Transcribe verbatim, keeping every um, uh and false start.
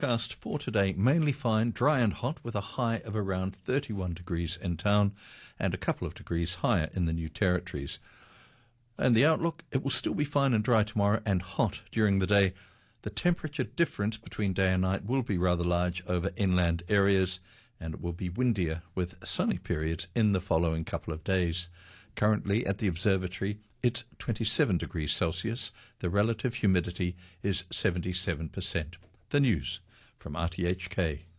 Forecast for today, mainly fine, dry and hot with a high of around thirty-one degrees in town and a couple of degrees higher in the New Territories. And the outlook, it will still be fine and dry tomorrow and hot during the day. The temperature difference between day and night will be rather large over inland areas, and it will be windier with sunny periods in the following couple of days. Currently at the observatory, it's twenty-seven degrees Celsius. The relative humidity is seventy-seven percent. The news from R T H K.